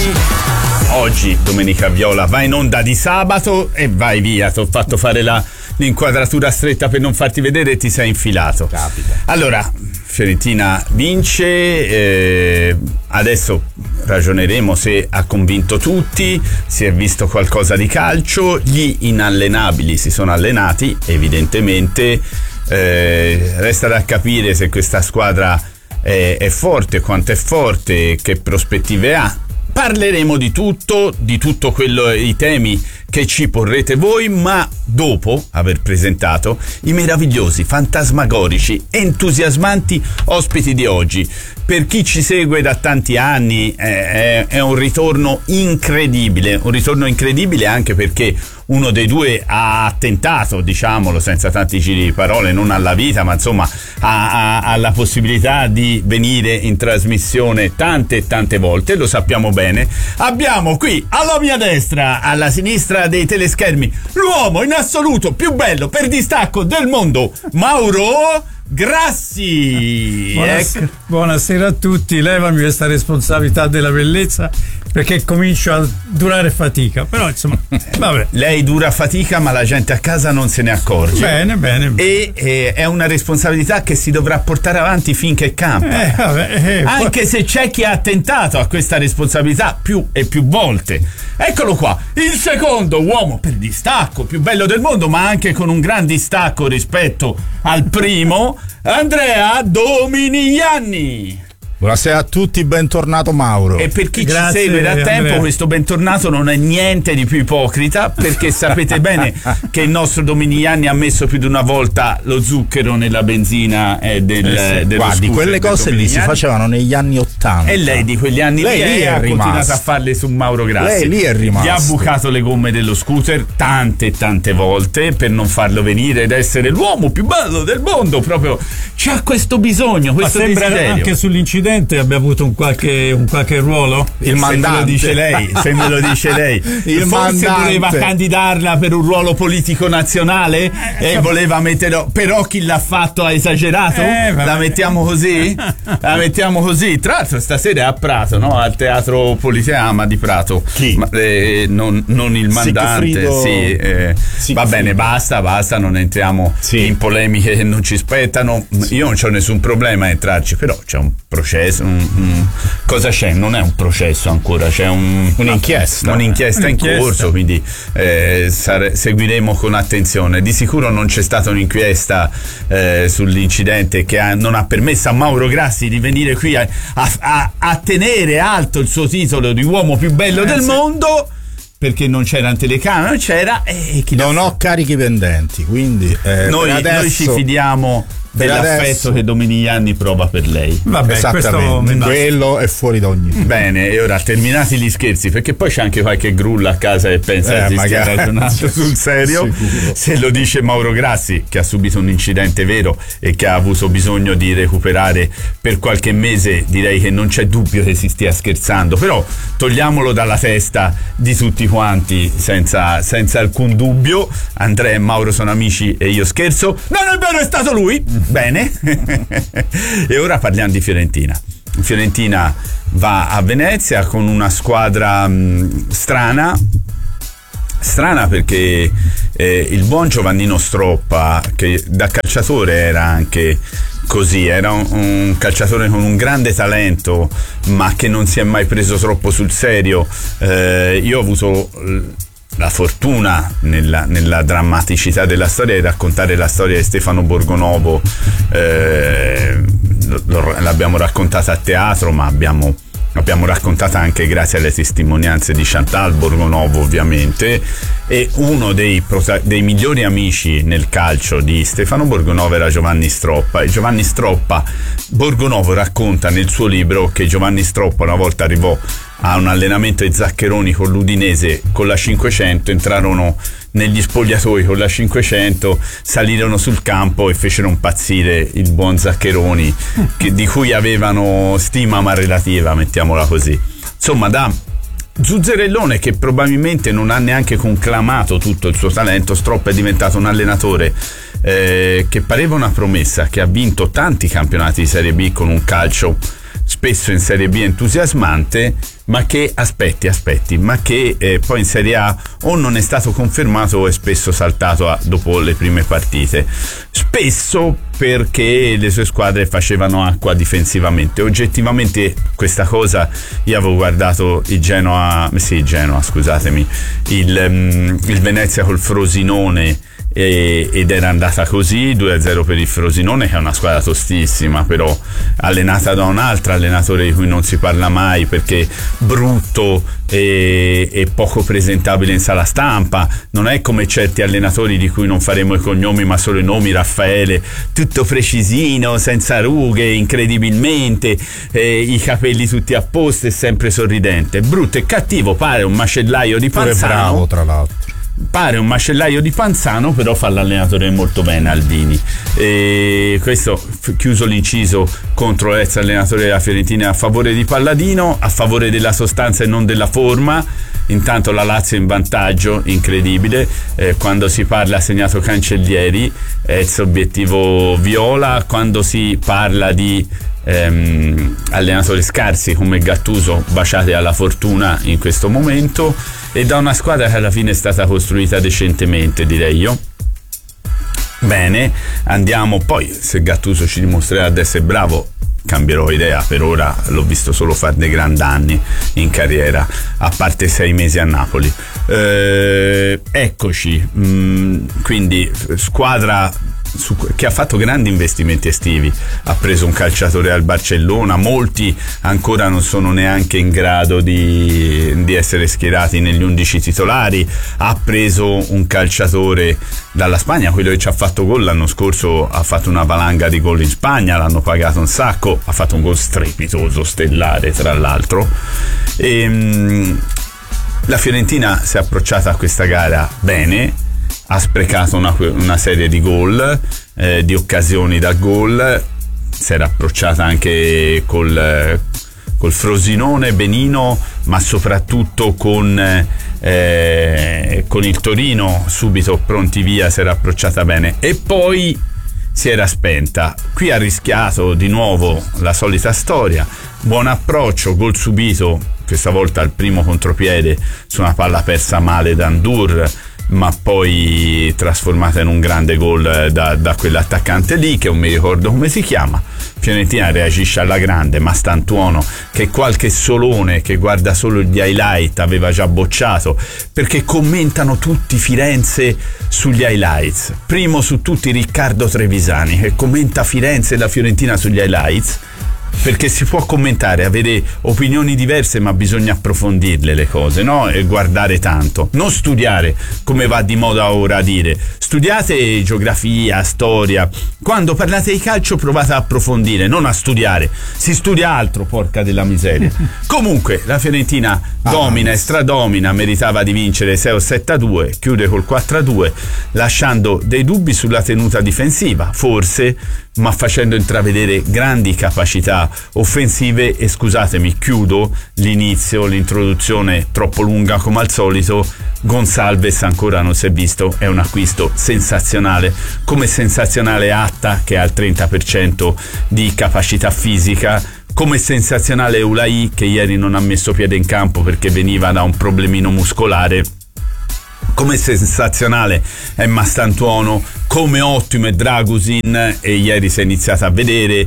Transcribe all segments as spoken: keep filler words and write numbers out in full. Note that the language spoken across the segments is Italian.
Oggi Domenica Viola va in onda di sabato e vai via, ti ho fatto fare la, l'inquadratura stretta per non farti vedere e ti sei infilato. Capita. Allora, Fiorentina vince, eh, adesso ragioneremo se ha convinto tutti, si è visto qualcosa di calcio, gli inallenabili si sono allenati, evidentemente, eh, resta da capire se questa squadra è, è forte, quanto è forte, che prospettive ha. Parleremo di tutto, di tutto quello, i temi che ci porrete voi, ma dopo aver presentato i meravigliosi, fantasmagorici, entusiasmanti ospiti di oggi. Per chi ci segue da tanti anni è, è un ritorno incredibile, un ritorno incredibile anche perché uno dei due ha tentato, diciamolo senza tanti giri di parole, non alla vita, ma insomma ha, ha, ha la possibilità di venire in trasmissione tante e tante volte, lo sappiamo bene. Abbiamo qui alla mia destra, alla sinistra dei teleschermi, l'uomo in assoluto più bello per distacco del mondo, Mauro Grassi. Buonasera, buonasera a tutti, levami questa responsabilità della bellezza perché comincio a durare fatica, però insomma vabbè. Lei dura fatica ma la gente a casa non se ne accorge. Bene, bene. E eh, è una responsabilità che si dovrà portare avanti finché campa. Eh, vabbè, eh, Anche poi... se c'è chi ha tentato a questa responsabilità più e più volte. Eccolo qua, il secondo uomo per distacco più bello del mondo, ma anche con un gran distacco rispetto al primo, Andrea Dominigliani. Buonasera a tutti, bentornato Mauro. E per chi Grazie, ci segue da Andrea. tempo, questo bentornato non è niente di più ipocrita, perché sapete bene che il nostro Dominigliani ha messo più di una volta lo zucchero nella benzina eh, del, eh sì. dello Guardi, quelle cose lì si facevano negli anni ottanta. E lei di quegli anni lei lì lì è ha rimasta. continuato a farle su Mauro Grassi. Lei lì è rimasto. Gli ha bucato le gomme dello scooter tante e tante volte per non farlo venire ed essere l'uomo più bello del mondo. Proprio c'ha questo bisogno, questo Ma sembra desiderio. anche sull'incidente abbia avuto un qualche, un qualche ruolo. Il mandante. Se me lo dice lei, se me lo dice lei. Il Forse mandante. voleva candidarla per un ruolo politico nazionale e voleva mettere, però chi l'ha fatto ha esagerato? Eh, la mettiamo così? La mettiamo così. Tra l'altro stasera è a Prato, no? Al Teatro Politeama di Prato. Chi? Ma, eh, non, non il mandante. Sigfrido... Sì, eh, va bene, basta, basta, non entriamo sì. in polemiche che non ci spettano. Sì. Io non c'ho nessun problema a entrarci, però c'è un processo, un, un, cosa c'è? Non è un processo ancora, c'è un, un'inchiesta, un'inchiesta, un'inchiesta in corso, quindi eh, sare, seguiremo con attenzione. Di sicuro non c'è stata un'inchiesta eh, sull'incidente che ha, non ha permesso a Mauro Grassi di venire qui a, a, a, a tenere alto il suo titolo di uomo più bello eh, del sì. mondo, perché non c'erano telecamere, non c'era e chi non ho carichi pendenti, quindi eh, noi, adesso... noi ci fidiamo dell'affetto adesso... che Dominigliani prova per lei. Vabbè, questo quello è fuori da ogni. Bene, e ora terminati gli scherzi, perché poi c'è anche qualche grulla a casa e pensa eh, che si stia ragionando sul serio. Sicuro. Se lo dice Mauro Grassi, che ha subito un incidente vero e che ha avuto bisogno di recuperare per qualche mese, direi che non c'è dubbio che si stia scherzando, però togliamolo dalla testa di tutti quanti senza, senza alcun dubbio. Andrea e Mauro sono amici e io scherzo. Non è vero, è stato lui. Bene. E ora parliamo di Fiorentina. Fiorentina va a Venezia con una squadra mh, strana strana perché eh, il buon Giovannino Stroppa, che da calciatore era anche così, era un, un calciatore con un grande talento ma che non si è mai preso troppo sul serio. eh, io ho avuto la fortuna nella, nella drammaticità della storia di raccontare la storia di Stefano Borgonovo. eh, lo, l'abbiamo raccontata a teatro, ma abbiamo l'abbiamo raccontata anche grazie alle testimonianze di Chantal Borgonovo, ovviamente. E uno dei, dei migliori amici nel calcio di Stefano Borgonovo era Giovanni Stroppa, e Giovanni Stroppa Borgonovo racconta nel suo libro che Giovanni Stroppa una volta arrivò a un allenamento ai Zaccheroni con l'Udinese con la cinquecento, entrarono negli spogliatoi con la cinquecento, salirono sul campo e fecero impazzire il buon Zaccheroni, che, di cui avevano stima ma relativa, mettiamola così. Insomma, da zuzzerellone che probabilmente non ha neanche conclamato tutto il suo talento, Stroppa è diventato un allenatore eh, che pareva una promessa, che ha vinto tanti campionati di Serie B con un calcio spesso in Serie B entusiasmante, ma che aspetti, aspetti, ma che eh, poi in Serie A o non è stato confermato o è spesso saltato a, dopo le prime partite. Spesso perché le sue squadre facevano acqua difensivamente. Oggettivamente questa cosa, io avevo guardato il Genoa, sì Genoa scusatemi, il, um, il Venezia col Frosinone e, ed era andata così, due a zero per il Frosinone, che è una squadra tostissima, però allenata da un altro allenatore di cui non si parla mai perché brutto e, e poco presentabile in sala stampa. Non è come certi allenatori di cui non faremo i cognomi ma solo i nomi, Raffaele, tutto precisino, senza rughe, incredibilmente, eh, i capelli tutti a posto e sempre sorridente. Brutto e cattivo, pare un macellaio di Panzano. Bravo, tra l'altro. Pare un macellaio di Panzano, però fa l'allenatore molto bene, Aldini. E questo chiuso l'inciso contro l'ex allenatore della Fiorentina a favore di Palladino, a favore della sostanza e non della forma. Intanto la Lazio in vantaggio, incredibile, eh, quando si parla ha segnato Cancellieri, ex obiettivo viola. Quando si parla di ehm, allenatori scarsi come Gattuso, baciate alla fortuna in questo momento, e da una squadra che alla fine è stata costruita decentemente, direi io. Bene, andiamo poi, se Gattuso ci dimostrerà di essere bravo cambierò idea, per ora l'ho visto solo fare dei gran danni in carriera, a parte sei mesi a Napoli. Eh, eccoci, mh, quindi squadra su, che ha fatto grandi investimenti estivi, ha preso un calciatore al Barcellona, molti ancora non sono neanche in grado di, di essere schierati negli undici titolari, ha preso un calciatore dalla Spagna, quello che ci ha fatto gol l'anno scorso, ha fatto una valanga di gol in Spagna, l'hanno pagato un sacco, ha fatto un gol strepitoso, stellare tra l'altro. E, mh, la Fiorentina si è approcciata a questa gara bene, ha sprecato una, una serie di gol, eh, di occasioni da gol, si era approcciata anche col, col Frosinone benino, ma soprattutto con, eh, con il Torino subito pronti via, si era approcciata bene e poi si era spenta. Qui ha rischiato di nuovo la solita storia, buon approccio, gol subito, questa volta al primo contropiede su una palla persa male da Ndur, ma poi trasformata in un grande gol da, da quell'attaccante lì che non mi ricordo come si chiama. Fiorentina reagisce alla grande, ma Stantuono, che qualche solone che guarda solo gli highlight aveva già bocciato, perché commentano tutti Firenze sugli highlights. Primo su tutti Riccardo Trevisani, che commenta Firenze e la Fiorentina sugli highlights, perché si può commentare, avere opinioni diverse, ma bisogna approfondirle le cose, no? E guardare tanto, non studiare come va di moda ora a dire. Studiate geografia, storia, quando parlate di calcio provate a approfondire, non a studiare. Si studia altro, porca della miseria. Comunque la Fiorentina domina e stradomina, meritava di vincere sei o sette a due, chiude col quattro a due, lasciando dei dubbi sulla tenuta difensiva, forse, ma facendo intravedere grandi capacità offensive. E scusatemi, chiudo l'inizio, l'introduzione troppo lunga come al solito. Gonçalves ancora non si è visto, è un acquisto sensazionale, come sensazionale Atta che ha il trenta per cento di capacità fisica, come sensazionale Eulai che ieri non ha messo piede in campo perché veniva da un problemino muscolare, come sensazionale è Mastantuono, come ottimo è Dragusin, e ieri si è iniziato a vedere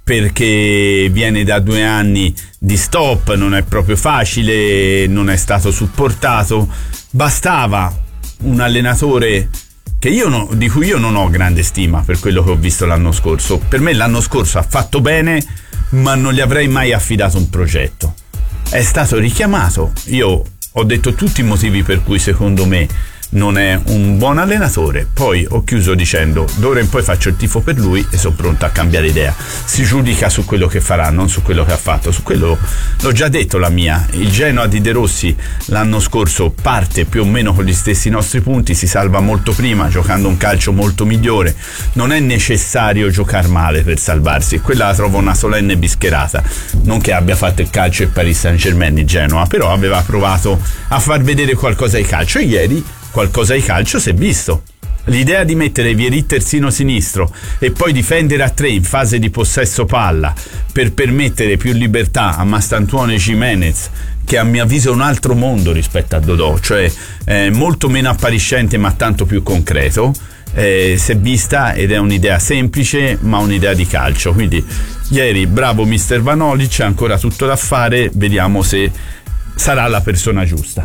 perché viene da due anni di stop, non è proprio facile, non è stato supportato. Bastava un allenatore che io no, di cui io non ho grande stima per quello che ho visto l'anno scorso. Per me l'anno scorso ha fatto bene, ma non gli avrei mai affidato un progetto. È stato richiamato, io ho detto tutti i motivi per cui secondo me non è un buon allenatore, poi ho chiuso dicendo d'ora in poi faccio il tifo per lui e sono pronto a cambiare idea. Si giudica su quello che farà, non su quello che ha fatto. Su quello l'ho già detto la mia. Il Genoa di De Rossi l'anno scorso parte più o meno con gli stessi nostri punti, si salva molto prima giocando un calcio molto migliore. Non è necessario giocare male per salvarsi, quella la trovo una solenne bischerata. Non che abbia fatto il calcio il Paris Saint-Germain il Genoa, però aveva provato a far vedere qualcosa di calcio e ieri qualcosa di calcio si è visto. L'idea di mettere Vieri terzino sinistro e poi difendere a tre in fase di possesso palla per permettere più libertà a Mastantuono e Gimenez, che a mio avviso è un altro mondo rispetto a Dodò, cioè eh, molto meno appariscente ma tanto più concreto, eh, si è vista ed è un'idea semplice ma un'idea di calcio. Quindi ieri bravo mister Vanoli, c'è ancora tutto da fare, vediamo se sarà la persona giusta.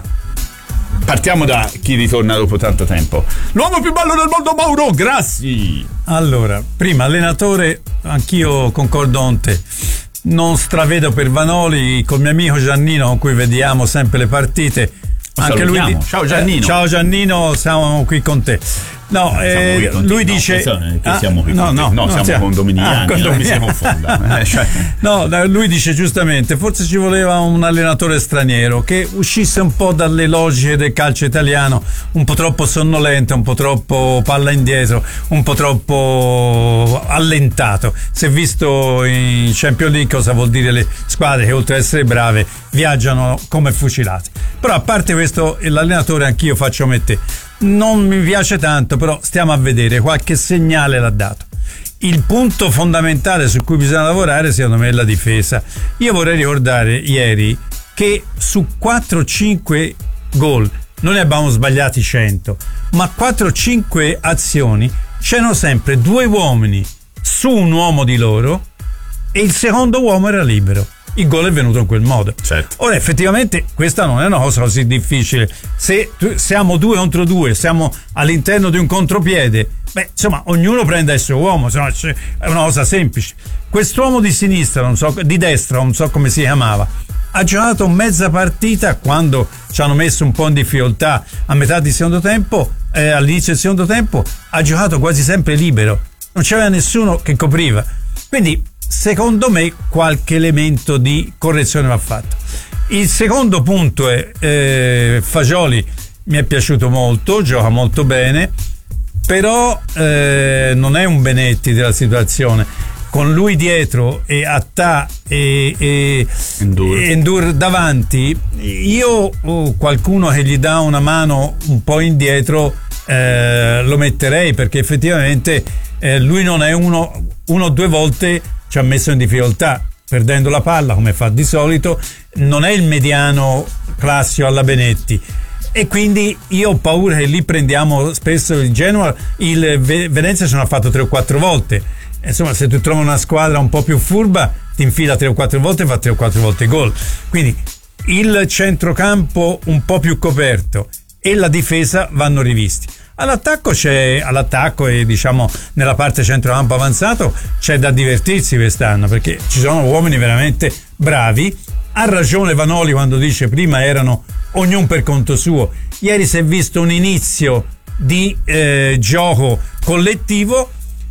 Partiamo da chi ritorna dopo tanto tempo. L'uomo più bello del mondo, Mauro Grassi. Allora, prima allenatore, anch'io concordo con te. Non stravedo per Vanoli, col mio amico Giannino con cui vediamo sempre le partite. Anche lui di... Ciao Giannino. Eh, ciao Giannino, siamo qui con te. No, eh, lui no, dice che ah, siamo qui no, con no, te. no, no, siamo siamo, condominiani, ah, condominiani. non mi si confonda. eh, cioè. No, lui dice giustamente, forse ci voleva un allenatore straniero che uscisse un po' dalle logiche del calcio italiano, un po' troppo sonnolento, un po' troppo palla indietro, un po' troppo allentato. Si è visto in Champions League cosa vuol dire le squadre che oltre ad essere brave viaggiano come fucilati. Però a parte questo, l'allenatore anch'io faccio come te. Non mi piace tanto, però stiamo a vedere, qualche segnale l'ha dato. Il punto fondamentale su cui bisogna lavorare secondo me è la difesa. Io vorrei ricordare ieri che su quattro cinque gol non ne abbiamo sbagliati cento, ma quattro cinque azioni c'erano sempre due uomini su un uomo di loro e il secondo uomo era libero. Il gol è venuto in quel modo. Certo. Ora effettivamente questa non è una cosa così difficile. Se siamo due contro due, siamo all'interno di un contropiede, beh, insomma, ognuno prende il suo uomo, insomma, è una cosa semplice. Quest'uomo di sinistra, non so, di destra, non so come si chiamava, ha giocato mezza partita quando ci hanno messo un po' in difficoltà a metà di secondo tempo, eh, all'inizio del secondo tempo, ha giocato quasi sempre libero. Non c'era nessuno che copriva. Quindi secondo me qualche elemento di correzione va fatto. Il secondo punto è eh, Fagioli mi è piaciuto molto, gioca molto bene, però eh, non è un Benetti della situazione. Con lui dietro e Attà e, e Endur. e Endur davanti, io oh, qualcuno che gli dà una mano un po' indietro eh, lo metterei, perché effettivamente eh, lui non è uno uno o due volte ci ha messo in difficoltà perdendo la palla come fa di solito, non è il mediano classico alla Benetti e quindi io ho paura che lì prendiamo spesso il Genoa, il Venezia ce l'ha fatto tre o quattro volte, insomma se tu trovi una squadra un po' più furba ti infila tre o quattro volte e fa tre o quattro volte gol, quindi il centrocampo un po' più coperto e la difesa vanno rivisti. All'attacco c'è, all'attacco e diciamo nella parte centrocampo avanzato c'è da divertirsi quest'anno, perché ci sono uomini veramente bravi. Ha ragione Vanoli quando dice prima erano ognuno per conto suo. Ieri si è visto un inizio di eh, gioco collettivo,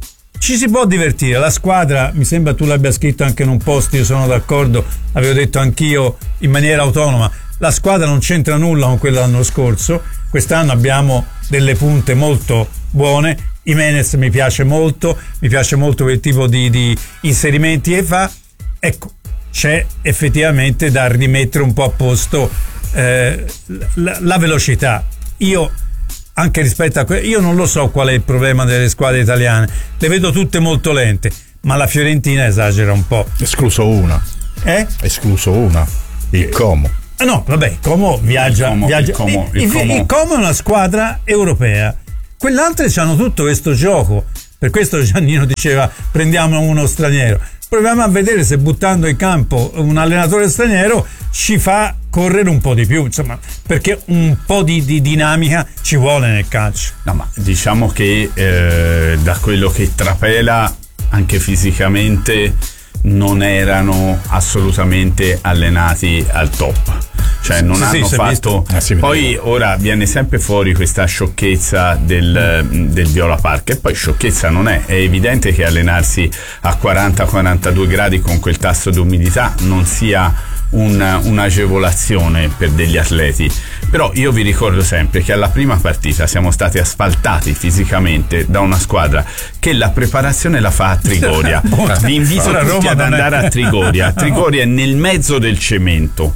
ci si può divertire. La squadra, mi sembra tu l'abbia scritto anche in un post, io sono d'accordo, avevo detto anch'io in maniera autonoma, la squadra non c'entra nulla con quella dell'anno scorso. Quest'anno abbiamo delle punte molto buone. Jimenez mi piace molto, mi piace molto quel tipo di, di inserimenti che fa. Ecco, c'è effettivamente da rimettere un po' a posto eh, la, la velocità. Io anche rispetto a que- io non lo so qual è il problema delle squadre italiane, le vedo tutte molto lente, ma la Fiorentina esagera un po'. Escluso una. Eh? Escluso una. Il Como. Ah no, vabbè, Como viaggia. Il Como, viaggia. il Como, il il, Como. il Como è una squadra europea. Quell'altre hanno tutto questo gioco. Per questo Giannino diceva prendiamo uno straniero. Proviamo a vedere se buttando in campo un allenatore straniero ci fa correre un po' di più, insomma, perché un po' di, di dinamica ci vuole nel calcio. No, ma diciamo che eh, da quello che trapela anche fisicamente non erano assolutamente allenati al top, cioè non sì, hanno sì, fatto eh, sì, poi ora viene sempre fuori questa sciocchezza del, mm. del Viola Park, e poi sciocchezza non è, è evidente che allenarsi a quaranta quarantadue gradi con quel tasso di umidità non sia un, un'agevolazione per degli atleti, però io vi ricordo sempre che alla prima partita siamo stati asfaltati fisicamente da una squadra che la preparazione la fa a Trigoria. Vi invito tutti ad andare a Trigoria. Trigoria è nel mezzo del cemento,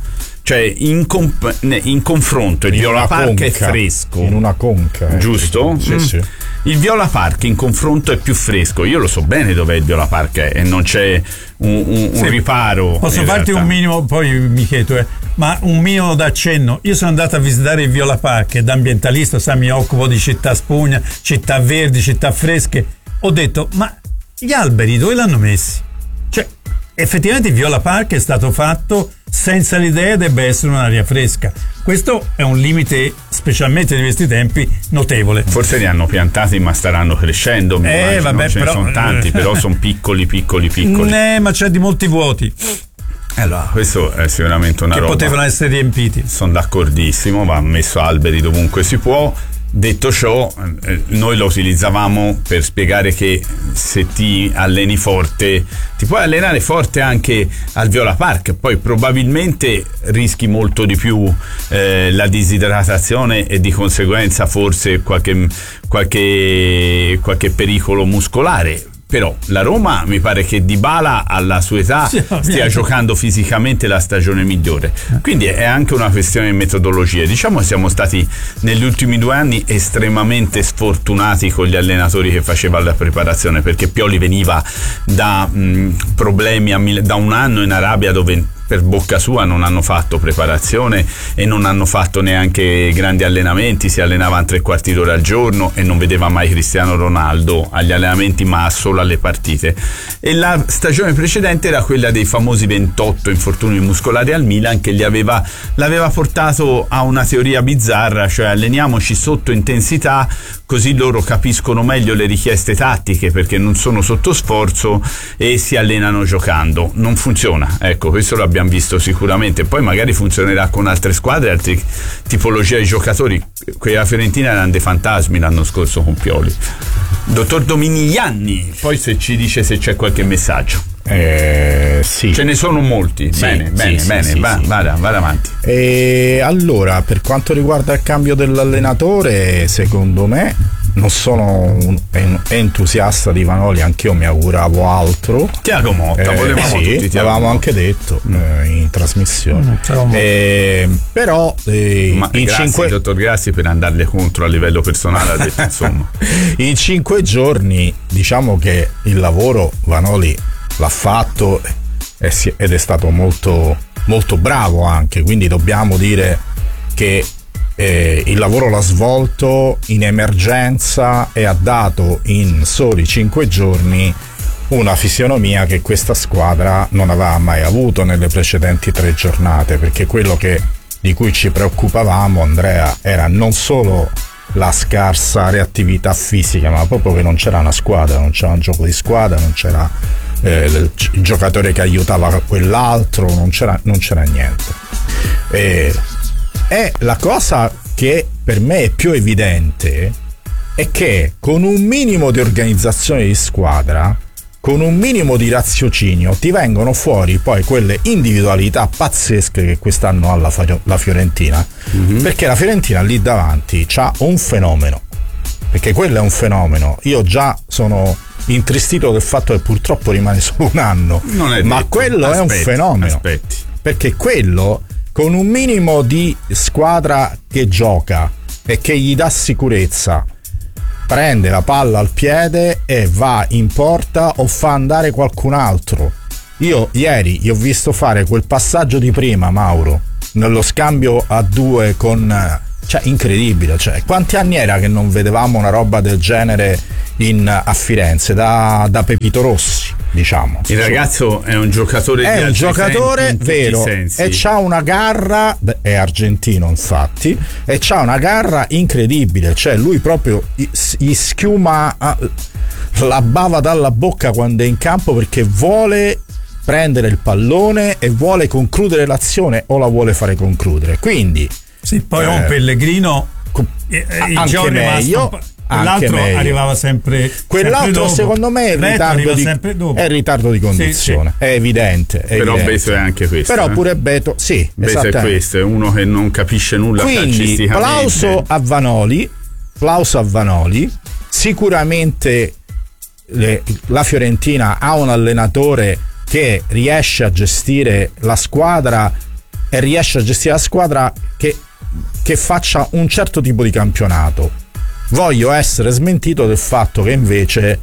Cioè in, comp- in confronto il In Viola una Park è conca. fresco. In una conca. eh. Giusto? Sì, Mm. sì. Il Viola Park in confronto è più fresco. Io lo so bene dov'è il Viola Park è, e non c'è un, un, un Sì. riparo. Posso in farti realtà. un minimo, poi mi chiedo, eh, ma un minimo d'accenno. Io sono andato a visitare il Viola Park e da ambientalista, sai, mi occupo di città spugna, città verdi, città fresche. Ho detto, ma gli alberi dove l'hanno messi? Cioè, effettivamente il Viola Park è stato fatto senza l'idea debba essere un'aria fresca. Questo è un limite, specialmente di questi tempi, notevole. Forse li hanno piantati ma staranno crescendo. Mi Eh, immagino, vabbè, ce però- ne sono tanti, però sono piccoli, piccoli, piccoli. Eh, ma c'è di molti vuoti Allora, questo è sicuramente una che roba. potevano essere riempiti. Sono d'accordissimo, va messo alberi dovunque si può. Detto ciò, eh, noi lo utilizzavamo per spiegare che se ti alleni forte, ti puoi allenare forte anche al Viola Park, poi probabilmente rischi molto di più eh, la disidratazione e di conseguenza forse qualche, qualche, qualche pericolo muscolare. Però la Roma mi pare che Dybala alla sua età Sì, stia ovviamente. giocando fisicamente la stagione migliore, quindi è anche una questione di metodologie. Diciamo siamo stati negli ultimi due anni estremamente sfortunati con gli allenatori che faceva la preparazione, perché Pioli veniva da mh, problemi a Mil- da un anno in Arabia dove per bocca sua non hanno fatto preparazione e non hanno fatto neanche grandi allenamenti, si allenavano tre quarti d'ora al giorno e non vedeva mai Cristiano Ronaldo agli allenamenti ma solo alle partite. E la stagione precedente era quella dei famosi ventotto infortuni muscolari al Milan, che gli aveva, l'aveva portato a una teoria bizzarra, cioè alleniamoci sotto intensità così loro capiscono meglio le richieste tattiche perché non sono sotto sforzo e si allenano giocando. Non funziona, ecco, questo l'abbiamo visto sicuramente. Poi magari funzionerà con altre squadre, altre tipologie di giocatori. Quella Fiorentina erano dei fantasmi l'anno scorso con Pioli. Dottor Dominigliani, poi se ci dice se c'è qualche messaggio. Eh, sì. Ce ne sono molti. Sì, bene, sì, bene, sì, bene, sì, va, sì. vada, vada avanti. E allora, per quanto riguarda il cambio dell'allenatore, secondo me non sono un en- entusiasta di Vanoli, anch'io mi auguravo altro. Tiago Motta, Eh, volevamo sì, tutti Tiago l'avevamo Motta. anche detto Mm. eh, in trasmissione. Mm, Tiago Motta. Eh, però eh, Ma in, grazie, cinque, dottor Grassi, per andarle contro a livello personale, ha detto insomma. in cinque giorni diciamo che il lavoro Vanoli l'ha fatto e si- ed è stato molto, molto bravo anche, quindi dobbiamo dire che eh, il lavoro l'ha svolto in emergenza e ha dato in soli cinque giorni una fisionomia che questa squadra non aveva mai avuto nelle precedenti tre giornate, perché quello che, di cui ci preoccupavamo, Andrea, era non solo la scarsa reattività fisica, ma proprio che non c'era una squadra, non c'era un gioco di squadra, non c'era eh, il, il giocatore che aiutava quell'altro, non c'era, non c'era niente. E, e la cosa che per me è più evidente è che con un minimo di organizzazione di squadra, con un minimo di raziocinio, ti vengono fuori poi quelle individualità pazzesche che quest'anno ha la, la Fiorentina, mm-hmm. perché la Fiorentina lì davanti c'ha un fenomeno, perché quello è un fenomeno. Io già sono intristito del fatto che purtroppo rimane solo un anno, Non è ma detto. quello Aspetti, è un fenomeno, aspetti. perché quello con un minimo di squadra che gioca e che gli dà sicurezza prende la palla al piede e va in porta o fa andare qualcun altro. Io ieri gli ho visto fare quel passaggio di prima, Mauro, nello scambio a due con... cioè incredibile, cioè quanti anni era che non vedevamo una roba del genere in, a Firenze da, da Pepito Rossi, diciamo. Il ragazzo è un giocatore È di un altri giocatore sensi, in tutti i vero sensi. e c'ha una garra, è argentino infatti, e c'ha una garra incredibile, cioè lui proprio gli schiuma la bava dalla bocca quando è in campo, perché vuole prendere il pallone e vuole concludere l'azione o la vuole fare concludere, quindi sì, poi eh, un Pellegrino eh, eh, anche giorni meglio, basta, anche l'altro meglio. Arrivava sempre quell'altro sempre dopo. secondo me è il Reto ritardo arriva di, sempre dopo. è il ritardo di condizione, Sì, sì. è evidente, è Però evidente. Beto è anche questo. Però eh. pure Beto, sì, Beto è esattamente. questo, è uno che non capisce nulla Quindi calcisticamente. plauso a Vanoli, plauso a Vanoli. Sicuramente le, la Fiorentina ha un allenatore che riesce a gestire la squadra e riesce a gestire la squadra che, che faccia un certo tipo di campionato. Voglio essere smentito del fatto che invece,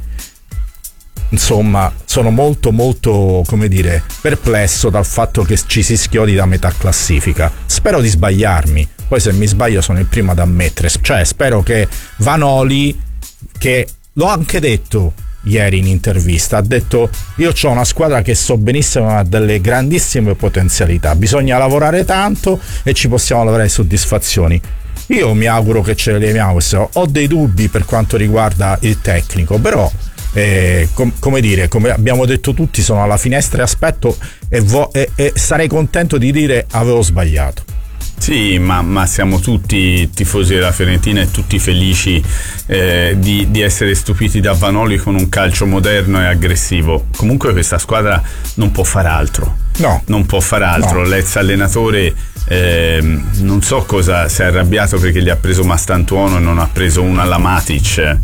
insomma, sono molto molto, come dire, perplesso dal fatto che ci si schiodi da metà classifica. Spero di sbagliarmi, poi se mi sbaglio sono il primo ad ammettere, cioè spero che Vanoli, che l'ho anche detto ieri in intervista, ha detto: io ho una squadra che so benissimo ha delle grandissime potenzialità, bisogna lavorare tanto e ci possiamo lavorare soddisfazioni. Io mi auguro che ce le leviamo questo. Ho dei dubbi per quanto riguarda il tecnico, però eh, com- come dire, come abbiamo detto tutti, sono alla finestra e aspetto e, vo- e-, e sarei contento di dire avevo sbagliato. Sì, ma, ma siamo tutti tifosi della Fiorentina e tutti felici eh, di, di essere stupiti da Vanoli con un calcio moderno e aggressivo. Comunque questa squadra non può fare altro. No. Non può fare altro. No. L'ex allenatore eh, non so cosa, si è arrabbiato perché gli ha preso Mastantuono e non ha preso una alla Matic.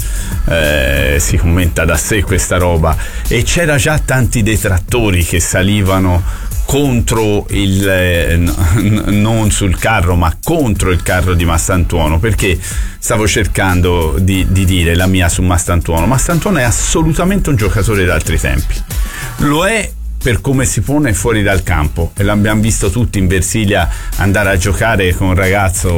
Eh, si commenta da sé questa roba. E c'era già tanti detrattori che salivano contro il eh, n- non sul carro ma contro il carro di Mastantuono, perché stavo cercando di, di dire la mia su Mastantuono. Mastantuono è assolutamente un giocatore d'altri tempi, lo è per come si pone fuori dal campo, e l'abbiamo visto tutti in Versilia andare a giocare con un ragazzo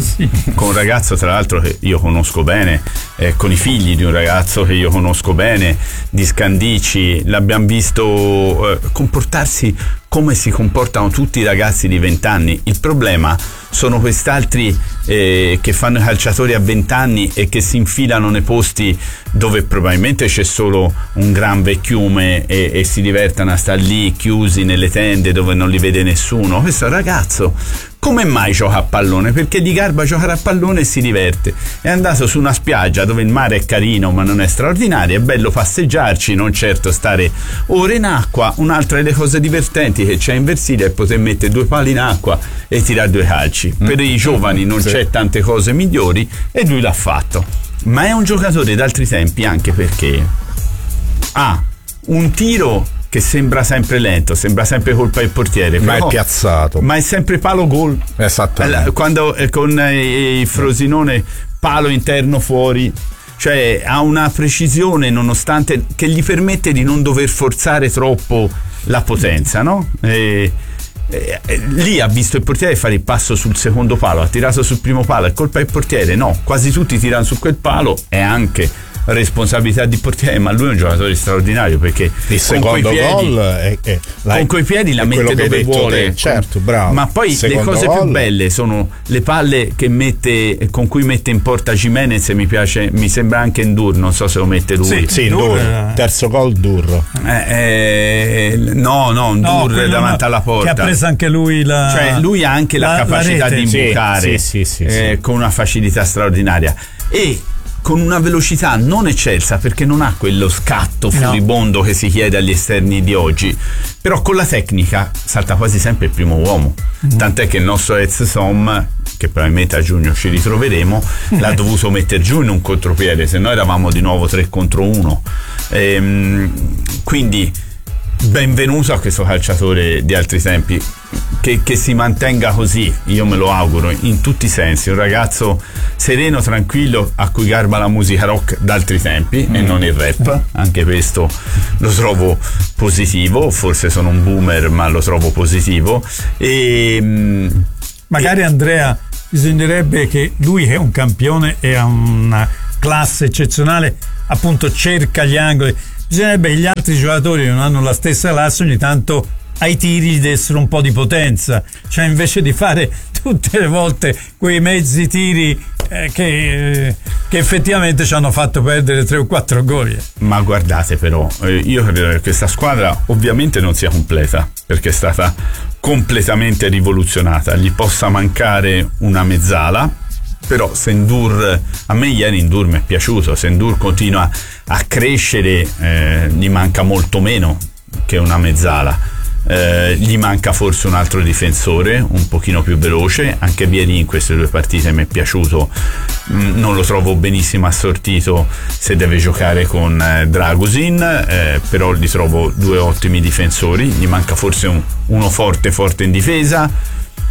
con un ragazzo tra l'altro che io conosco bene, eh, con i figli di un ragazzo che io conosco bene, di Scandicci. L'abbiamo visto eh, comportarsi come si comportano tutti i ragazzi di vent'anni. Il problema sono quest'altri eh, che fanno i calciatori a vent'anni e che si infilano nei posti dove probabilmente c'è solo un gran vecchiume e, e si divertono a stare lì chiusi nelle tende dove non li vede nessuno. Questo ragazzo come mai gioca a pallone? Perché gli garba giocare a pallone e si diverte. È andato su una spiaggia dove il mare è carino ma non è straordinario, è bello passeggiarci, non certo stare ore in acqua. Un'altra delle cose divertenti che c'è in Versilia è poter mettere due pali in acqua e tirare due calci. Per i giovani non sì. c'è tante cose migliori e lui l'ha fatto. Ma è un giocatore d'altri tempi anche perché ha un tiro che sembra sempre lento, sembra sempre colpa del portiere, ma però, è piazzato, ma è sempre palo gol. Esattamente. Quando eh, con eh, il Frosinone palo interno fuori, cioè ha una precisione nonostante che gli permette di non dover forzare troppo la potenza, no? E, e, e, lì ha visto il portiere fare il passo sul secondo palo, ha tirato sul primo palo, è colpa del portiere? No, quasi tutti tirano su quel palo, è anche responsabilità di portiere, ma lui è un giocatore straordinario perché il secondo gol è, è, con quei piedi la mette dove vuole te. Certo, bravo. Ma poi secondo le cose gol. più belle sono le palle che mette, con cui mette in porta Gimenez. Mi piace, mi sembra anche Ndur, non so se lo mette lui. Sì, sì, Ndur, Ndur. Terzo gol Ndur. Eh, eh, no, no, Ndur no, davanti no, alla porta. Che ha preso anche lui la cioè lui ha anche la, la capacità la di imbucare sì, sì, sì, eh, sì. con una facilità straordinaria e con una velocità non eccelsa, perché non ha quello scatto furibondo no. che si chiede agli esterni di oggi, però con la tecnica salta quasi sempre il primo uomo. Mm. Tant'è che il nostro ex Som, che probabilmente a giugno ci ritroveremo, mm. l'ha dovuto mettere giù in un contropiede, se no eravamo di nuovo tre contro uno. Ehm, quindi benvenuto a questo calciatore di altri tempi, che, che si mantenga così, io me lo auguro in tutti i sensi, un ragazzo sereno, tranquillo, a cui garba la musica rock d'altri tempi mm. e non il rap, anche questo lo trovo positivo, forse sono un boomer ma lo trovo positivo. E magari e... Andrea, bisognerebbe che lui è un campione e ha una classe eccezionale, appunto cerca gli angoli. Bisognerebbe gli altri giocatori non hanno la stessa classe, ogni tanto ai tiri gli dessero un po' di potenza, cioè invece di fare tutte le volte quei mezzi tiri eh, che, eh, che effettivamente ci hanno fatto perdere tre o quattro gol. Ma guardate però, eh, io credo che questa squadra ovviamente non sia completa, perché è stata completamente rivoluzionata, gli possa mancare una mezzala, però se Ndur, a me ieri Ndur mi è piaciuto, se Ndur continua a crescere eh, gli manca molto meno che una mezzala. Eh, gli manca forse un altro difensore un pochino più veloce. Anche Vieri in queste due partite mi è piaciuto, mm, non lo trovo benissimo assortito se deve giocare con eh, Dragusin, eh, però li trovo due ottimi difensori. Gli manca forse un, uno forte forte in difesa.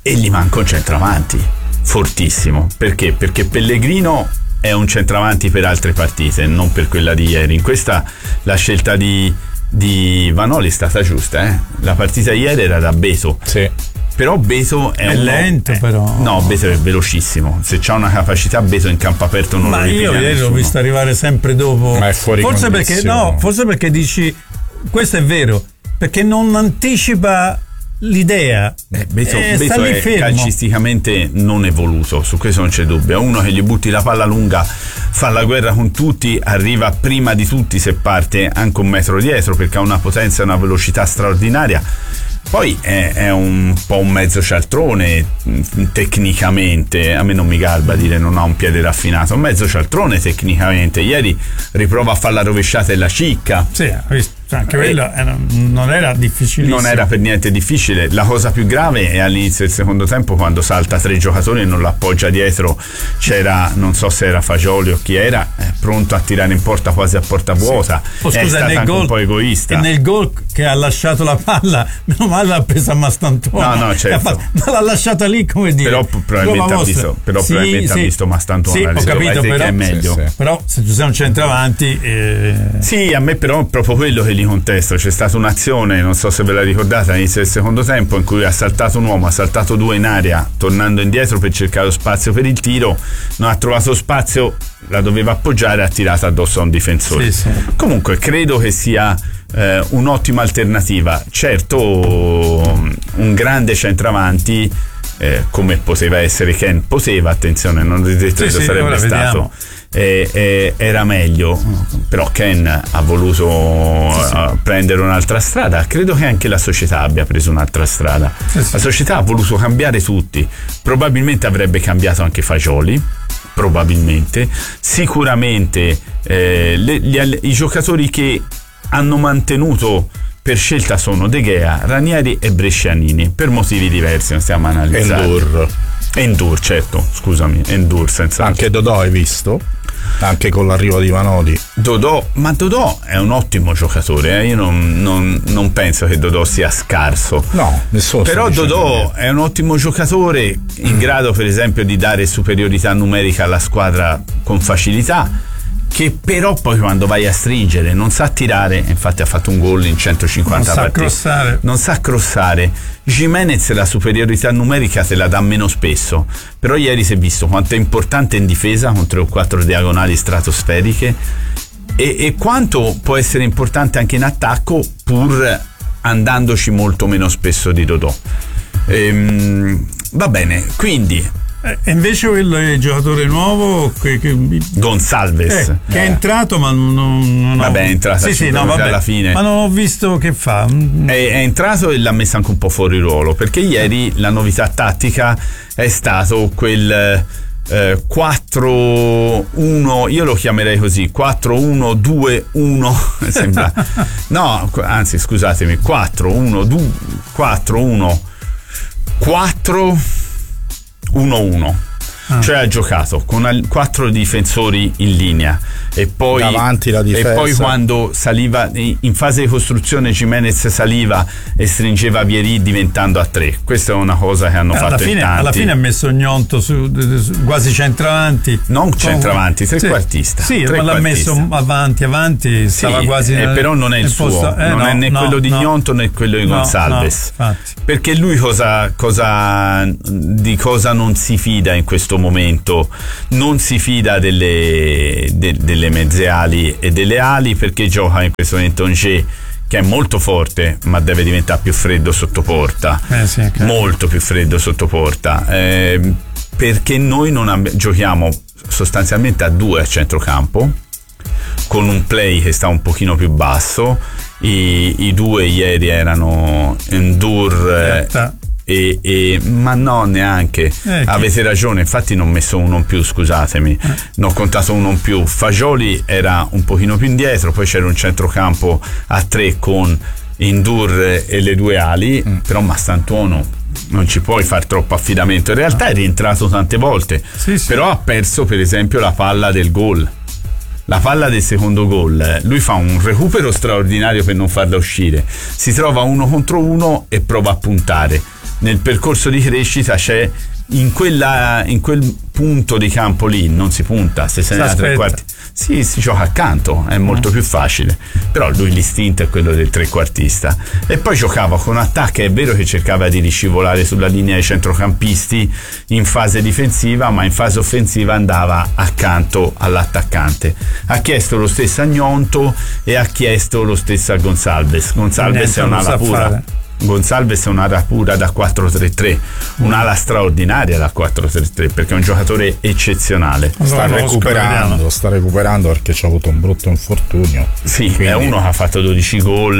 e gli manca un centravanti fortissimo. Perché? Perché Pellegrino è un centravanti per altre partite, non per quella di ieri. In questa la scelta di, di Vanoli è stata giusta, eh? La partita ieri era da Beto. Sì. Però Beto è, è un lento, eh, però. No, Beto è velocissimo. Se c'ha una capacità, Beto in campo aperto non Ma lo ripiglia io ieri nessuno. l'ho visto arrivare sempre dopo. Ma è fuori forse perché condizione. no, forse perché dici questo è vero, perché non anticipa l'idea. Eh, Beto, Eh, Beto sta lì è fermo. calcisticamente non evoluto, su questo non c'è dubbio. È uno che gli butti la palla lunga, fa la guerra con tutti, arriva prima di tutti se parte anche un metro dietro, perché ha una potenza e una velocità straordinaria. Poi è, è un po' un mezzo cialtrone tecnicamente, a me non mi garba dire non ha un piede raffinato, un mezzo cialtrone tecnicamente. Ieri riprova a fare la rovesciata e la cicca. Sì, anche quello era, non era difficilissimo. Non era per niente difficile. La cosa più grave è all'inizio del secondo tempo, quando salta tre giocatori e non l'appoggia dietro. C'era, non so se era Fagioli o chi era, è pronto a tirare in porta quasi a porta vuota. Oh, scusa, è stato nel anche gol, un po' egoista. E nel gol che ha lasciato la palla, meno male l'ha presa a Mastantona. No, no, certo. Fatto, ma l'ha lasciata lì, come dire. Però probabilmente ha visto, però sì, probabilmente sì. ha visto Mastantona. Sì, ho capito, che però, è meglio. Sì, sì. però se ci sei un centravanti eh... Sì, a me però è proprio quello che gli contesto. C'è stata un'azione, non so se ve la ricordate, all'inizio del secondo tempo, in cui ha saltato un uomo, ha saltato due in aria, tornando indietro per cercare lo spazio per il tiro, non ha trovato spazio, la doveva appoggiare e ha tirato addosso a un difensore. Sì, sì. Comunque credo che sia eh, un'ottima alternativa. Certo, un grande centravanti eh, come poteva essere Ken, poteva, attenzione, non ho detto Sì, che sì, sarebbe ora stato vediamo. Eh, eh, era meglio, però Ken ha voluto Sì, sì. uh, prendere un'altra strada. Credo che anche la società abbia preso un'altra strada. Sì, sì. La società ha voluto cambiare tutti, probabilmente avrebbe cambiato anche Fagioli, probabilmente, sicuramente eh, le, gli, i giocatori che hanno mantenuto per scelta sono De Gea, Ranieri e Brescianini, per motivi diversi, non stiamo analizzando. Endur. Endur, certo, scusami, Endur senza. Anche Dodò hai visto? Anche con l'arrivo di Vanoli. Dodò, ma Dodò è un ottimo giocatore, eh? Io non, non, non penso che Dodò sia scarso. No, nessuno. Però Dodò è un ottimo giocatore, in grado per esempio di dare superiorità numerica alla squadra con facilità, che però poi quando vai a stringere non sa tirare. Infatti ha fatto un gol in centocinquanta non sa partite, crossare. non sa crossare. Jimenez la superiorità numerica te la dà meno spesso, però ieri si è visto quanto è importante in difesa con tre o quattro diagonali stratosferiche e, e quanto può essere importante anche in attacco, pur andandoci molto meno spesso di Dodò. Ehm, va bene, quindi E invece quello è il giocatore nuovo che, che, Gonçalves eh, che è entrato, ma non, non Vabbè, ho... è entrato sì, sì, no, vabbè, alla fine. ma non ho visto che fa. È, è entrato e l'ha messo anche un po' fuori ruolo, perché ieri la novità tattica è stato quel eh, quattro uno, io lo chiamerei così, quattro uno due uno sembra. No, anzi scusatemi, quattro uno due quattro uno quattro uno uno. Ah. Cioè ha giocato con al- quattro difensori in linea e poi davanti la difesa. E poi quando saliva in fase di costruzione Jimenez saliva e stringeva Vieri diventando a tre. Questa è una cosa che hanno alla fatto fine, in tanti. alla fine ha messo Gnonto su, su, quasi centravanti, non centravanti, trequartista. Sì, sì, ma l'ha messo avanti avanti, stava sì, quasi eh, nel, però non è il suo, posto, eh, non no, è né no, quello di no. Gnonto né quello di No, Gonçalves. no, perché lui cosa, cosa di cosa non si fida in questo momento? Non si fida delle, de, delle mezze ali e delle ali, perché gioca in questo momento Angers, che è molto forte ma deve diventare più freddo sotto porta, eh sì, okay. molto più freddo sotto porta, eh, perché noi non ab- giochiamo sostanzialmente a due a centrocampo, con un play che sta un pochino più basso. I, i due ieri erano Endur eh, E, e, ma no, neanche eh, avete ragione, infatti non ho messo uno in più, scusatemi, eh. ne ho contato uno in più. Fagioli era un pochino più indietro, poi c'era un centrocampo a tre con Endur e le due ali, mm. però Mastantuono non ci puoi fare troppo affidamento. In realtà è rientrato tante volte, sì, sì. però ha perso per esempio la palla del gol, la palla del secondo gol. Lui fa un recupero straordinario per non farla uscire, si trova uno contro uno e prova a puntare, nel percorso di crescita c'è in quella in quel punto di campo lì non si punta, se se ne ha tre quarti sì, si gioca accanto, è molto più facile, però lui l'istinto è quello del trequartista. E poi giocava con attacchi, è vero che cercava di riscivolare sulla linea dei centrocampisti in fase difensiva, ma in fase offensiva andava accanto all'attaccante. Ha chiesto lo stesso a Gnonto e ha chiesto lo stesso a Gonçalves. Gonçalves è un'ala pura. Gonçalves è un'ala pura da quattro tre tre, un'ala straordinaria da quattro tre tre, perché è un giocatore eccezionale. Sta recuperando, sta recuperando perché c'ha avuto un brutto infortunio. Sì, quindi è uno che ha fatto dodici gol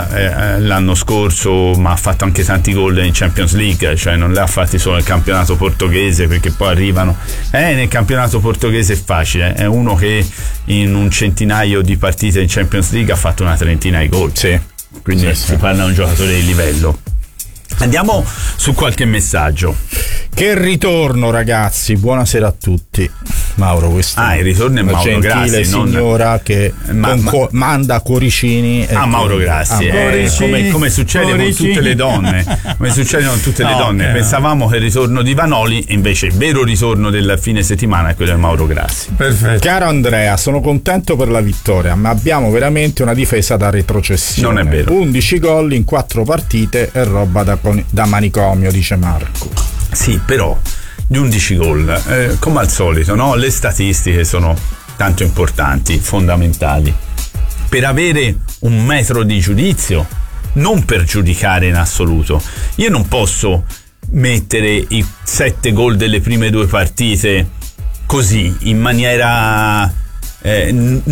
l'anno scorso, ma ha fatto anche tanti gol in Champions League, cioè non li ha fatti solo nel campionato portoghese, perché poi arrivano eh, nel campionato portoghese è facile, è uno che in un centinaio di partite in Champions League ha fatto una trentina di gol. Sì. Quindi sì, si sì. parla di un giocatore di livello. Andiamo su qualche messaggio. Che ritorno, ragazzi, buonasera a tutti. Mauro, questo ah, il ritorno è Mauro gentile Grassi, signora non... che ma, ma... Co- manda cuoricini a ah, Mauro Grassi, ah, eh, come, come succede cuoricini. con tutte le donne, come succede con tutte le no, donne. Okay. Pensavamo che il ritorno di Vanoli, invece il vero ritorno del fine settimana è quello di Mauro Grassi. Perfetto. Caro Andrea, sono contento per la vittoria, ma abbiamo veramente una difesa da retrocessione. Non è vero. undici gol in quattro partite e roba da, da manicomio, dice Marco. Sì, però di undici gol, eh, come al solito, no? Le statistiche sono tanto importanti, fondamentali, per avere un metro di giudizio, non per giudicare in assoluto. Io non posso mettere i sette gol delle prime due partite così, in maniera eh,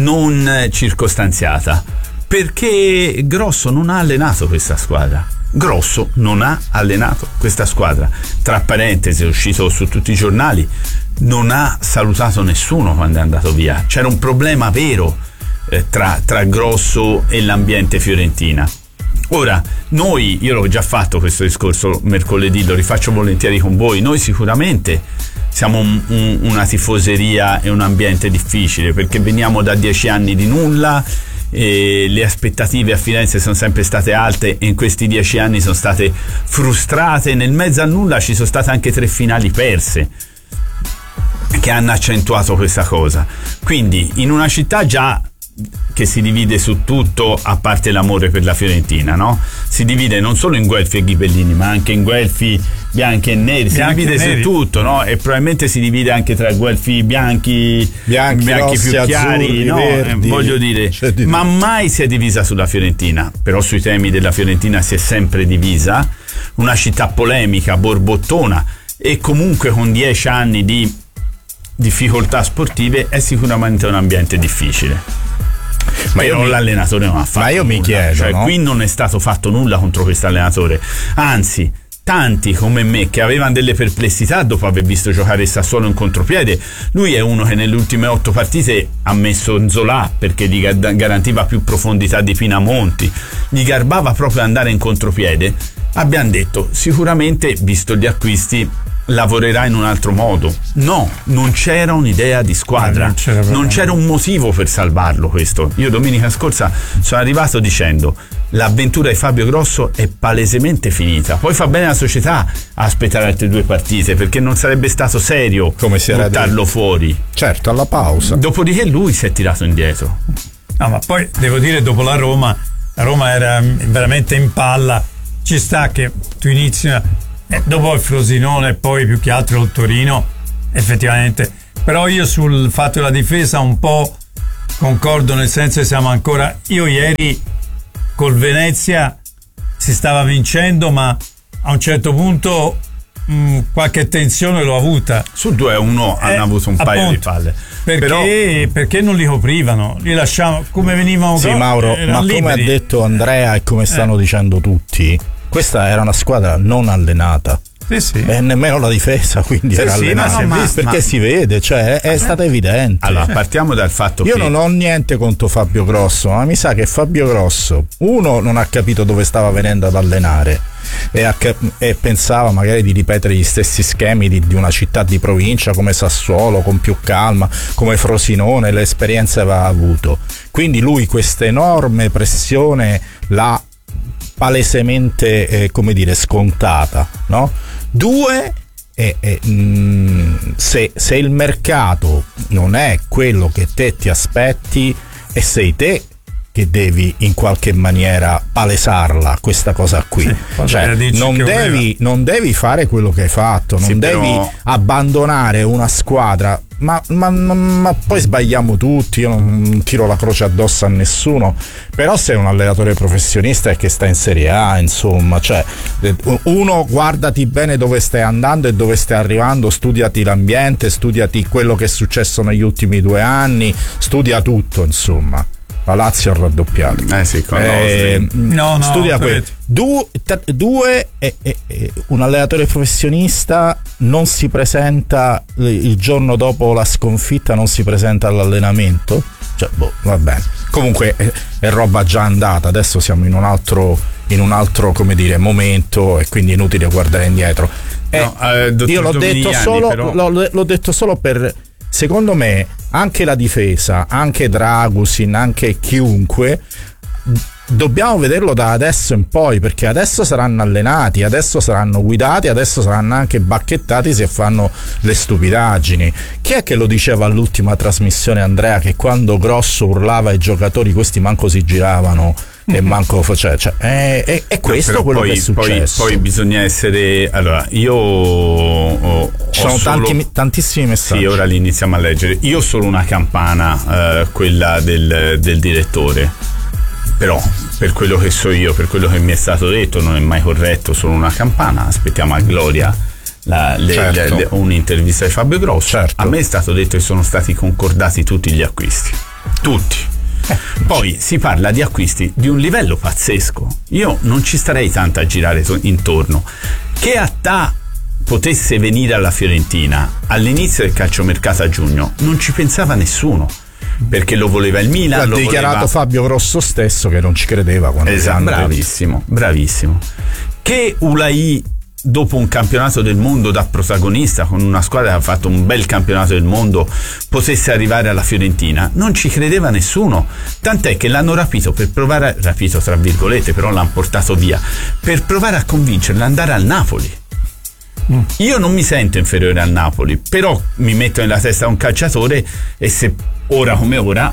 non circostanziata, perché Grosso non ha allenato questa squadra. Grosso non ha allenato questa squadra, tra parentesi è uscito su tutti i giornali, non ha salutato nessuno quando è andato via. C'era un problema vero eh, tra, tra Grosso e l'ambiente fiorentina. Ora, noi, io l'ho già fatto questo discorso mercoledì, lo rifaccio volentieri con voi, noi sicuramente siamo un, un, una tifoseria e un ambiente difficile, perché veniamo da dieci anni di nulla e le aspettative a Firenze sono sempre state alte e in questi dieci anni sono state frustrate. Nel mezzo a nulla ci sono state anche tre finali perse che hanno accentuato questa cosa. Quindi in una città già che si divide su tutto, a parte l'amore per la Fiorentina, no? Si divide non solo in guelfi e ghibellini, ma anche in guelfi bianchi e neri, si bianchi divide su tutto, no? E probabilmente si divide anche tra guelfi bianchi, bianchi, bianchi rossi, più chiari, azzurri, no? verdi, voglio dire, ma mai si è divisa sulla Fiorentina. Però sui temi della Fiorentina si è sempre divisa, una città polemica, borbottona, e comunque con dieci anni di difficoltà sportive è sicuramente un ambiente difficile. Ma io mi, l'allenatore non ha fatto ma io nulla. mi chiedo, cioè, no? qui non è stato fatto nulla contro questo allenatore, anzi tanti come me che avevano delle perplessità dopo aver visto giocare il Sassuolo in contropiede. Lui è uno che nelle ultime otto partite ha messo Nzola perché gli garantiva più profondità di Pinamonti, gli garbava proprio andare in contropiede. Abbiamo detto sicuramente, visto gli acquisti, lavorerà in un altro modo. No, non c'era un'idea di squadra, non c'era, non c'era un motivo per salvarlo questo. Io domenica scorsa sono arrivato dicendo l'avventura di Fabio Grosso è palesemente finita. Poi fa bene la società a aspettare altre due partite, perché non sarebbe stato serio come si era buttarlo detto. fuori. Certo, alla pausa. Dopodiché lui si è tirato indietro. No, ma poi devo dire, dopo la Roma, la Roma era veramente in palla. Ci sta che tu inizi eh, dopo il Frosinone e poi più che altro il Torino, effettivamente. Però io sul fatto della difesa un po' concordo, nel senso che siamo ancora, io ieri col Venezia si stava vincendo, ma a un certo punto mh, qualche tensione l'ho avuta. Sul due a uno hanno eh, avuto un paio appunto, di palle. Perché, Però... perché non li coprivano? Li lasciavano come venivano. Sì, Mauro, ma liberi. Come ha detto Andrea e come stanno eh. dicendo tutti, questa era una squadra non allenata. Sì, sì. E nemmeno la difesa, quindi sì, era sì, allenata. No, ma, perché ma... si vede, cioè è, è stata evidente. Allora, partiamo dal fatto Io che non ho niente contro Fabio Grosso, ma mi sa che Fabio Grosso, uno, non ha capito dove stava venendo ad allenare e, a, e pensava magari di ripetere gli stessi schemi di, di una città di provincia come Sassuolo, con più calma, come Frosinone, le esperienze aveva avuto. Quindi lui questa enorme pressione l'ha palesemente eh, come dire scontata, no? Due, eh, eh, mh, se, se il mercato non è quello che te ti aspetti e sei te che devi in qualche maniera palesarla questa cosa qui, sì, cioè non devi, non devi fare quello che hai fatto, non sì, devi però... abbandonare una squadra, ma, ma, ma, ma poi sbagliamo tutti, io non tiro la croce addosso a nessuno, però sei un allenatore professionista e che sta in Serie A, insomma, cioè uno, guardati bene dove stai andando e dove stai arrivando, studiati l'ambiente, studiati quello che è successo negli ultimi due anni, studia tutto, insomma. La Lazio ha raddoppiato. Eh sì, con eh, no, no, studia quello. Du, t- due, eh, eh, eh, un allenatore professionista non si presenta il giorno dopo la sconfitta, non si presenta all'allenamento. Cioè, boh, va bene. Comunque è, è roba già andata. Adesso siamo in un altro, in un altro, come dire, momento, e quindi è inutile guardare indietro. Eh, no, eh, io l'ho detto solo, però... l'ho, l'ho detto solo per. Secondo me anche la difesa, anche Dragusin, anche chiunque, dobbiamo vederlo da adesso in poi, perché adesso saranno allenati, adesso saranno guidati, adesso saranno anche bacchettati se fanno le stupidaggini. Chi è che lo diceva all'ultima trasmissione, Andrea, che quando Grosso urlava ai giocatori questi manco si giravano e manco faceva, cioè, è, è, è questo no, quello poi, che è successo. Poi, poi bisogna essere, allora io ho, ci sono solo, tanti, tantissimi messaggi. Sì, ora li iniziamo a leggere. Io ho solo una campana, eh, quella del, del direttore, però per quello che so io, per quello che mi è stato detto, non è mai corretto, solo una campana. Aspettiamo a Gloria la, le, certo. le, le, un'intervista di Fabio Grosso. Certo. A me è stato detto che sono stati concordati tutti gli acquisti, tutti. Eh, poi si parla di acquisti di un livello pazzesco. Io non ci starei tanto a girare to- intorno. Che Attà potesse venire alla Fiorentina all'inizio del calciomercato a giugno non ci pensava nessuno, perché lo voleva il Milan. Ha lo dichiarato voleva... Fabio Grosso stesso che non ci credeva quando esatto, bravissimo, bravissimo. Che Ulai, dopo un campionato del mondo da protagonista con una squadra che ha fatto un bel campionato del mondo, potesse arrivare alla Fiorentina, non ci credeva nessuno, tant'è che l'hanno rapito per provare a, rapito tra virgolette, però l'hanno portato via per provare a convincerlo ad andare al Napoli. mm. Io non mi sento inferiore al Napoli, però mi metto nella testa un calciatore, e se ora come ora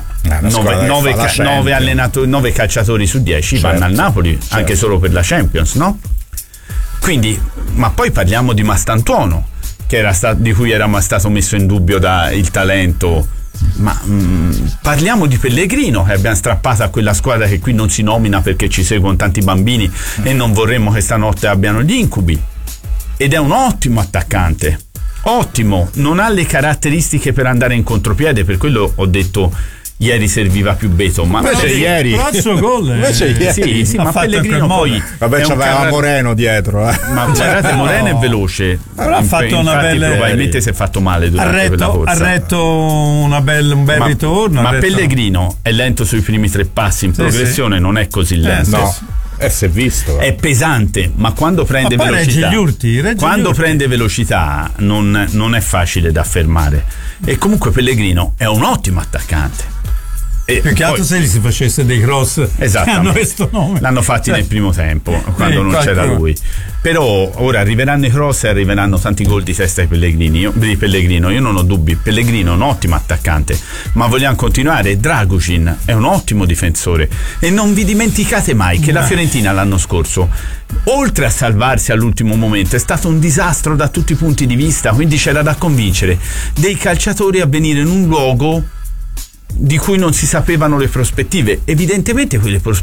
nove allenatori, nove calciatori su dieci certo, vanno al Napoli, certo. Anche solo per la Champions, no? Quindi, ma poi parliamo di Mastantuono, che era stato, di cui era stato messo in dubbio da il talento, ma mh, parliamo di Pellegrino, che abbiamo strappato a quella squadra che qui non si nomina perché ci seguono tanti bambini mm. e non vorremmo che stanotte abbiano gli incubi, ed è un ottimo attaccante, ottimo, non ha le caratteristiche per andare in contropiede, per quello ho detto ieri serviva più Beto, ma invece no, ieri però il suo gol è... invece ieri sì, sì, ma Pellegrino poi vabbè c'aveva carat... Moreno dietro eh. ma guardate no. Moreno è veloce, allora ha fatto una bella, probabilmente si è fatto male durante retto, quella corsa, ha retto una bella, un bel ma, ritorno, ma retto... Pellegrino è lento sui primi tre passi, in sì, progressione sì. Non è così lento, eh, no eh, si è visto eh. È pesante, ma quando prende ma velocità regge gli urti, regge quando gli urti. prende velocità non, non è facile da fermare, e comunque Pellegrino è un ottimo attaccante. E più che altro se gli si facesse dei cross che hanno questo nome, l'hanno fatti cioè, nel primo tempo quando eh, non qualcuno. C'era lui, però ora arriveranno i cross e arriveranno tanti gol di testa ai Pellegrini. Io, di Pellegrino io non ho dubbi, Pellegrino è un ottimo attaccante, ma vogliamo continuare. Dragusin è un ottimo difensore, e non vi dimenticate mai che la Fiorentina l'anno scorso, oltre a salvarsi all'ultimo momento, è stato un disastro da tutti i punti di vista, quindi c'era da convincere dei calciatori a venire in un luogo di cui non si sapevano le prospettive. Evidentemente quelle prospettive